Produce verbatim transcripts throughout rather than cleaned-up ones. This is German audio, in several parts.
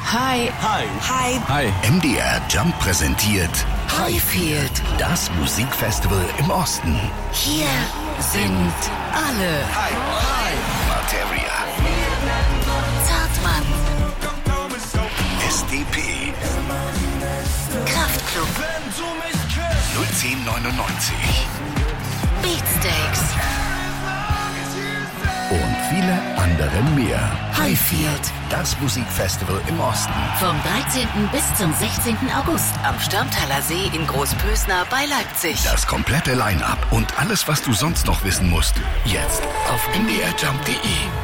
Hi. Hi. Hi. Hi. M D R Jump präsentiert Highfield, das Musikfestival im Osten. hier sind alle. Hi. Hi. Materia, Zartmann, S D P, Kraftklub, null zehn neunundneunzig Beatsteaks und viele andere mehr. Highfield. Das Musikfestival im Osten. Vom dreizehnten bis zum sechzehnten August am Störmtaler See in Großpösner bei Leipzig. Das komplette Line-Up und alles, was du sonst noch wissen musst, jetzt auf m d r jump punkt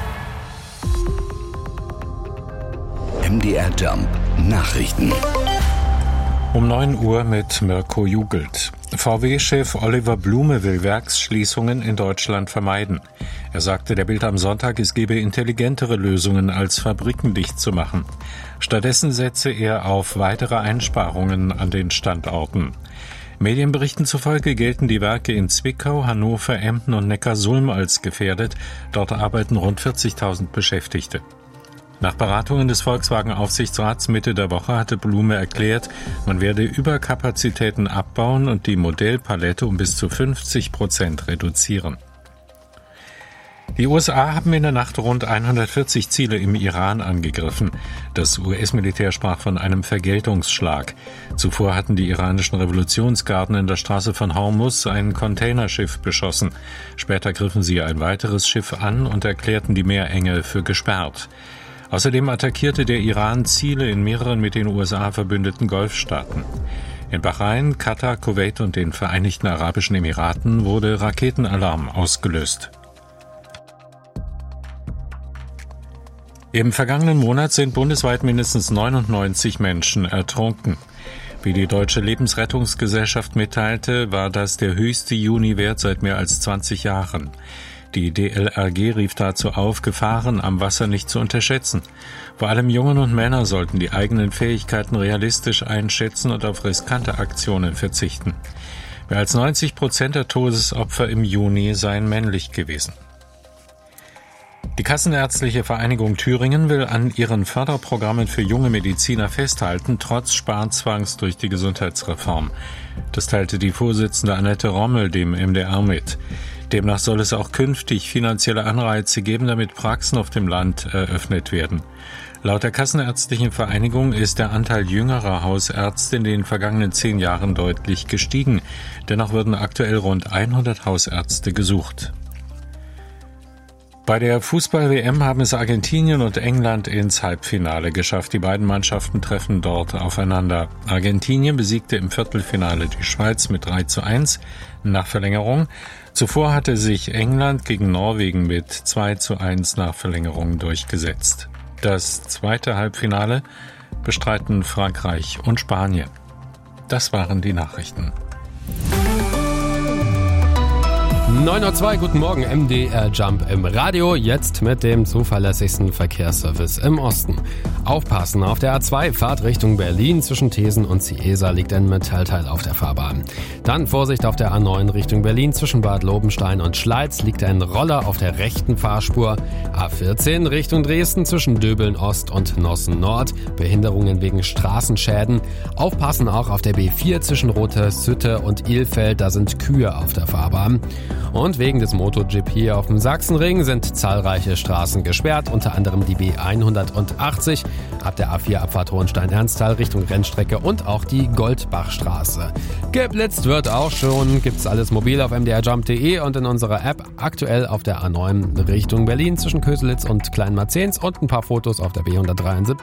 de. M D R Jump Nachrichten. Um neun Uhr mit Mirko Jugelt. V W-Chef Oliver Blume will Werksschließungen in Deutschland vermeiden. Er sagte der Bild am Sonntag, es gebe intelligentere Lösungen, als Fabriken dicht zu machen. Stattdessen setze er auf weitere Einsparungen an den Standorten. Medienberichten zufolge gelten die Werke in Zwickau, Hannover, Emden und Neckarsulm als gefährdet. Dort arbeiten rund vierzigtausend Beschäftigte. Nach Beratungen des Volkswagen-Aufsichtsrats Mitte der Woche hatte Blume erklärt, man werde Überkapazitäten abbauen und die Modellpalette um bis zu fünfzig Prozent reduzieren. Die U S A haben in der Nacht rund hundertvierzig Ziele im Iran angegriffen. Das U S-Militär sprach von einem Vergeltungsschlag. Zuvor hatten die iranischen Revolutionsgarden in der Straße von Hormuz ein Containerschiff beschossen. Später griffen sie ein weiteres Schiff an und erklärten die Meerenge für gesperrt. Außerdem attackierte der Iran Ziele in mehreren mit den U S A verbündeten Golfstaaten. In Bahrain, Katar, Kuwait und den Vereinigten Arabischen Emiraten wurde Raketenalarm ausgelöst. Im vergangenen Monat sind bundesweit mindestens neunundneunzig Menschen ertrunken. Wie die Deutsche Lebensrettungsgesellschaft mitteilte, war das der höchste Juniwert seit mehr als zwanzig Jahren. Die D L R G rief dazu auf, Gefahren am Wasser nicht zu unterschätzen. Vor allem Jungen und Männer sollten die eigenen Fähigkeiten realistisch einschätzen und auf riskante Aktionen verzichten. Mehr als neunzig Prozent der Todesopfer im Juni seien männlich gewesen. Die Kassenärztliche Vereinigung Thüringen will an ihren Förderprogrammen für junge Mediziner festhalten, trotz Sparzwangs durch die Gesundheitsreform. Das teilte die Vorsitzende Annette Rommel dem M D R mit. Demnach soll es auch künftig finanzielle Anreize geben, damit Praxen auf dem Land eröffnet werden. Laut der Kassenärztlichen Vereinigung ist der Anteil jüngerer Hausärzte in den vergangenen zehn Jahren deutlich gestiegen. Dennoch würden aktuell rund hundert Hausärzte gesucht. Bei der Fußball-W M haben es Argentinien und England ins Halbfinale geschafft. Die beiden Mannschaften treffen dort aufeinander. Argentinien besiegte im Viertelfinale die Schweiz mit drei zu eins nach Verlängerung. Zuvor hatte sich England gegen Norwegen mit zwei zu eins nach Verlängerung durchgesetzt. Das zweite Halbfinale bestreiten Frankreich und Spanien. Das waren die Nachrichten. neun Uhr zwei, guten Morgen, M D R Jump im Radio, jetzt mit dem zuverlässigsten Verkehrsservice im Osten. Aufpassen, auf der A zwei, Fahrt Richtung Berlin, zwischen Thesen und Ciesa liegt ein Metallteil auf der Fahrbahn. Dann Vorsicht auf der A neun Richtung Berlin, zwischen Bad Lobenstein und Schleiz liegt ein Roller auf der rechten Fahrspur. A vierzehn Richtung Dresden, zwischen Döbeln Ost und Nossen Nord, Behinderungen wegen Straßenschäden. Aufpassen auch auf der B vier zwischen Rote-Sütte und Ilfeld, da sind Kühe auf der Fahrbahn. Und wegen des MotoGP auf dem Sachsenring sind zahlreiche Straßen gesperrt, unter anderem die B hundertachtzig ab der A vier Abfahrt Hohenstein-Ernsthal Richtung Rennstrecke und auch die Goldbachstraße. Geblitzt wird auch schon, gibt's alles mobil auf m d r jump punkt de und in unserer App, aktuell auf der A neun Richtung Berlin zwischen Köselitz und Kleinmarzens und ein paar Fotos auf der B hundertdreiundsiebzig